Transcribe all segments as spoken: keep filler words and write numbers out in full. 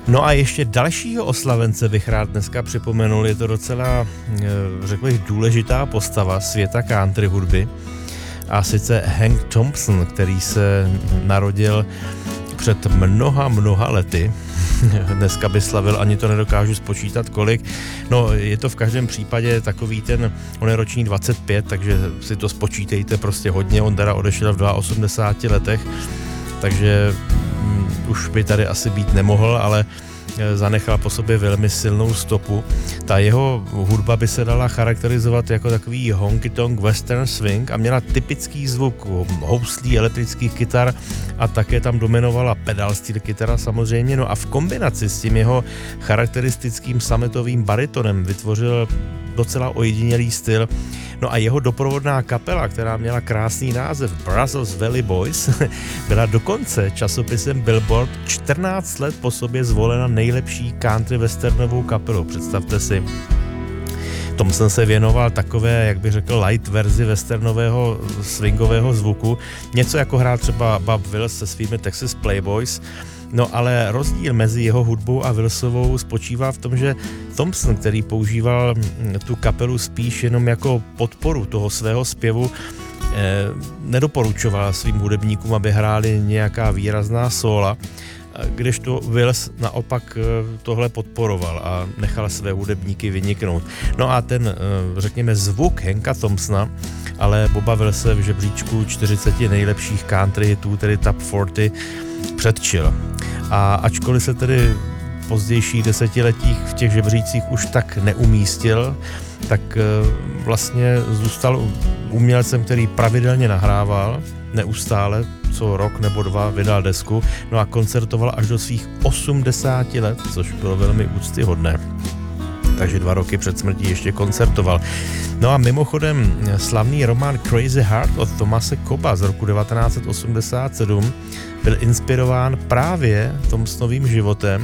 No a ještě dalšího oslavence bych rád dneska připomenul, je to docela, řekl bych, důležitá postava světa country hudby, a sice Hank Thompson, který se narodil před mnoha, mnoha lety. Dneska by slavil, ani to nedokážu spočítat kolik. No, je to v každém případě takový ten, on je ročník dvacet pět, takže si to spočítejte prostě hodně. On teda odešel v osmdesáti dvou letech, takže um, už by tady asi být nemohl, ale zanechal po sobě velmi silnou stopu. Ta jeho hudba by se dala charakterizovat jako takový honky-tonk western swing a měla typický zvuk houslí, elektrických kytar a také tam dominovala pedal steel kytara samozřejmě. No a v kombinaci s tím jeho charakteristickým sametovým baritonem vytvořil docela ojedinělý styl. No a jeho doprovodná kapela, která měla krásný název Brazos Valley Boys, byla dokonce časopisem Billboard čtrnáct let po sobě zvolena nejlepší country westernovou kapelou. Představte si. Thompson se věnoval takové, jak bych řekl, light verzi westernového swingového zvuku. Něco jako hrál třeba Bob Wills se svými Texas Playboys. No ale rozdíl mezi jeho hudbou a Willsovou spočívá v tom, že Thompson, který používal tu kapelu spíš jenom jako podporu toho svého zpěvu, eh, nedoporučoval svým hudebníkům, aby hráli nějaká výrazná sóla, kdežto Wills naopak tohle podporoval a nechal své hudebníky vyniknout. No a ten, řekněme, zvuk Hanka Thompsona, ale Boba Willse v žebříčku čtyřiceti nejlepších country hitů, tedy Top čtyřicet, předčil. A ačkoliv se tedy v pozdějších desetiletích v těch žebřících už tak neumístil, tak vlastně zůstal umělcem, který pravidelně nahrával, neustále, co rok nebo dva vydal desku, no a koncertoval až do svých osmdesáti let, což bylo velmi úctyhodné. Takže dva roky před smrtí ještě koncertoval. No a mimochodem slavný román Crazy Heart od Thomase Cobba z roku devatenáct set osmdesát sedm byl inspirován právě Thompsonovým životem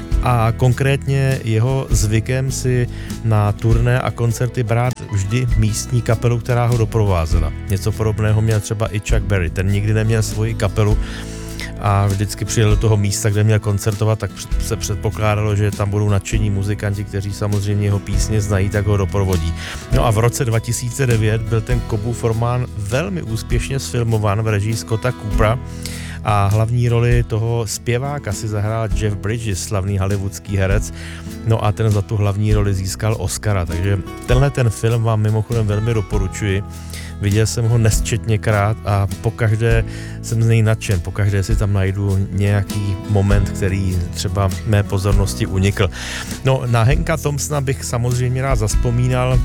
a konkrétně jeho zvykem si na turné a koncerty brát vždy místní kapelu, která ho doprovázela. Něco podobného měl třeba i Chuck Berry. Ten nikdy neměl svoji kapelu a vždycky přijel do toho místa, kde měl koncertovat, tak se předpokládalo, že tam budou nadšení muzikanti, kteří samozřejmě jeho písně znají, tak ho doprovodí. No a v roce dva tisíce devět byl ten Cobbův román velmi úspěšně sfilmován v režii Scotta Coopera a hlavní roli toho zpěváka si zahrál Jeff Bridges, slavný hollywoodský herec, no a ten za tu hlavní roli získal Oscara, takže tenhle ten film vám mimochodem velmi doporučuji. Viděl jsem ho nesčetněkrát a pokaždé jsem z něj nadšen, pokaždé si tam najdu nějaký moment, který třeba mé pozornosti unikl. No, na Hanka Thompsona bych samozřejmě rád zazpomínal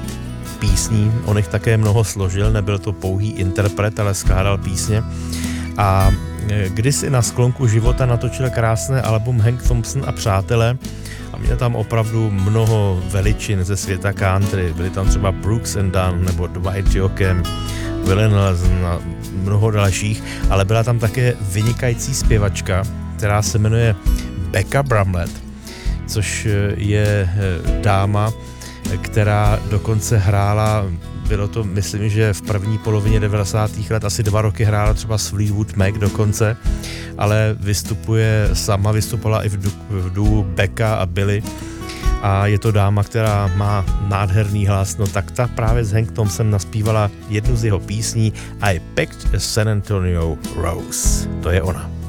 písní, on jich také mnoho složil, nebyl to pouhý interpret, ale skládal písně. A kdysi na sklonku života natočil krásné album Hank Thompson a přátelé a měl tam opravdu mnoho veličin ze světa country. Byli tam třeba Brooks and Dunn nebo Dwight Yoakam, Willie Nelson a mnoho dalších, ale byla tam také vynikající zpěvačka, která se jmenuje Becca Bramlett, což je dáma, která dokonce hrála, bylo to, myslím, že v první polovině devadesátých let asi dva roky hrála třeba s Fleetwood Mac dokonce, ale vystupuje sama, vystupovala i v, du, v duo Becca a Billy a je to dáma, která má nádherný hlas, no tak ta právě s Hank Thompsonem naspívala jednu z jeho písní I Picked a San Antonio Rose. To je ona.